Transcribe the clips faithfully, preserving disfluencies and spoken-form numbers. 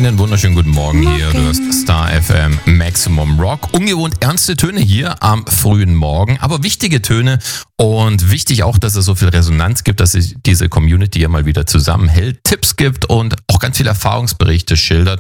Einen wunderschönen guten Morgen, Morgen. hier. Du hörst Star F M Maximum Rock. Ungewohnt ernste Töne hier am frühen Morgen, aber wichtige Töne und wichtig auch, dass es so viel Resonanz gibt, dass sich diese Community ja mal wieder zusammenhält, Tipps gibt und auch ganz viele Erfahrungsberichte schildert.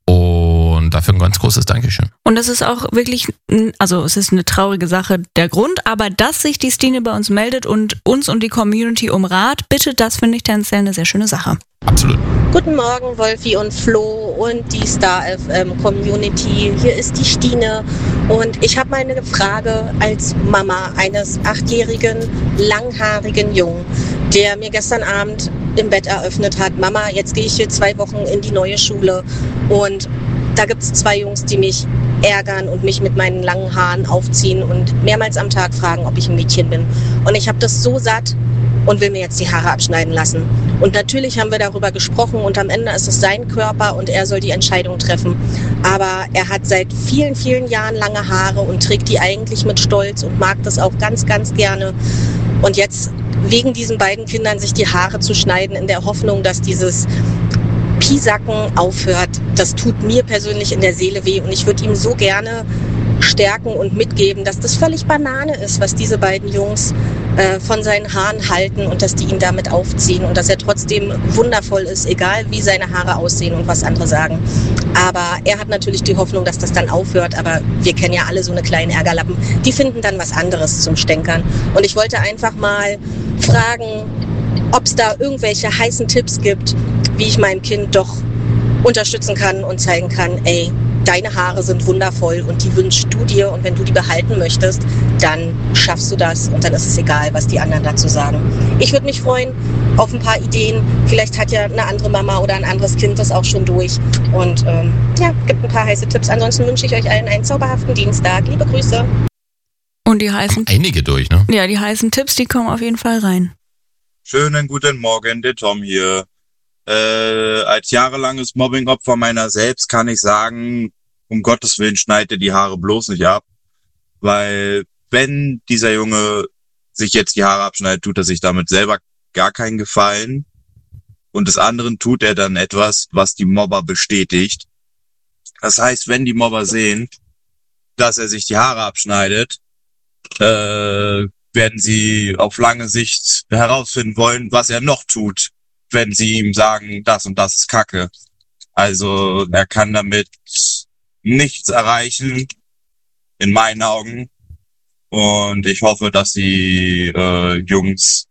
Und dafür ein ganz großes Dankeschön. Und das ist auch wirklich, also es ist eine traurige Sache, der Grund, aber dass sich die Stine bei uns meldet und uns und die Community um Rat bittet, das finde ich tendenziell eine sehr schöne Sache. Absolut. Guten Morgen, Wolfi und Flo und die Star F M Community. Hier ist die Stine und ich habe mal eine Frage als Mama eines achtjährigen, langhaarigen Jungen, der mir gestern Abend im Bett eröffnet hat: Mama, jetzt gehe ich hier zwei Wochen in die neue Schule und da gibt es zwei Jungs, die mich ärgern und mich mit meinen langen Haaren aufziehen und mehrmals am Tag fragen, ob ich ein Mädchen bin. Und ich habe das so satt und will mir jetzt die Haare abschneiden lassen. Und natürlich haben wir darüber gesprochen und am Ende ist es sein Körper und er soll die Entscheidung treffen. Aber er hat seit vielen, vielen Jahren lange Haare und trägt die eigentlich mit Stolz und mag das auch ganz, ganz gerne. Und jetzt wegen diesen beiden Kindern sich die Haare zu schneiden, in der Hoffnung, dass dieses Piesacken aufhört, das tut mir persönlich in der Seele weh. Und ich würde ihm so gerne stärken und mitgeben, dass das völlig Banane ist, was diese beiden Jungs äh, von seinen Haaren halten und dass die ihn damit aufziehen und dass er trotzdem wundervoll ist, egal wie seine Haare aussehen und was andere sagen. Aber er hat natürlich die Hoffnung, dass das dann aufhört, aber wir kennen ja alle so eine kleinen Ärgerlappen. Die finden dann was anderes zum Stänkern. Und ich wollte einfach mal fragen, ob es da irgendwelche heißen Tipps gibt, wie ich meinem Kind doch unterstützen kann und zeigen kann, ey, deine Haare sind wundervoll und die wünschst du dir und wenn du die behalten möchtest, dann schaffst du das und dann ist es egal, was die anderen dazu sagen. Ich würde mich freuen auf ein paar Ideen. Vielleicht hat ja eine andere Mama oder ein anderes Kind das auch schon durch und ähm, ja, gibt ein paar heiße Tipps. Ansonsten wünsche ich euch allen einen zauberhaften Dienstag. Liebe Grüße. Und die heißen, Einige durch, ne? ja, die heißen Tipps, die kommen auf jeden Fall rein. Schönen guten Morgen, der Tom hier. Äh, als jahrelanges Mobbingopfer meiner selbst kann ich sagen, um Gottes Willen schneid dir die Haare bloß nicht ab, weil wenn dieser Junge sich jetzt die Haare abschneidet, tut er sich damit selber gar keinen Gefallen und des anderen tut er dann etwas, was die Mobber bestätigt. Das heißt, wenn die Mobber sehen, dass er sich die Haare abschneidet, äh, werden sie auf lange Sicht herausfinden wollen, was er noch tut, wenn sie ihm sagen, das und das ist Kacke. Also er kann damit nichts erreichen, in meinen Augen. Und ich hoffe, dass die äh, Jungs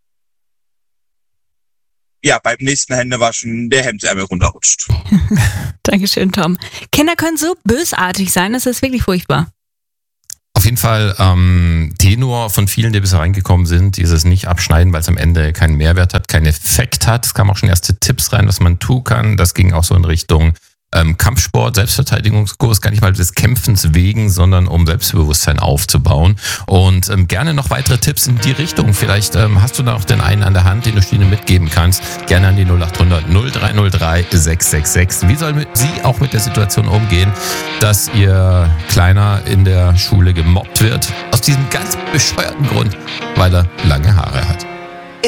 ja beim nächsten Händewaschen der Hemdsärmel runterrutscht. Dankeschön, Tom. Kinder können so bösartig sein, das ist wirklich furchtbar. Auf jeden Fall ähm, Tenor von vielen, die bisher reingekommen sind, dieses nicht abschneiden, weil es am Ende keinen Mehrwert hat, keinen Effekt hat. Es kamen auch schon erste Tipps rein, was man tun kann. Das ging auch so in Richtung ähm, Kampfsport, Selbstverteidigungskurs, gar nicht mal des Kämpfens wegen, sondern um Selbstbewusstsein aufzubauen. Und ähm, gerne noch weitere Tipps in die Richtung. Vielleicht ähm, hast du da noch den einen an der Hand, den du Stine mitgeben kannst. Gerne an die null acht hundert null drei null drei sechs sechs sechs. Wie soll sie auch mit der Situation umgehen, dass ihr Kleiner in der Schule gemobbt wird? Aus diesem ganz bescheuerten Grund, weil er lange Haare hat.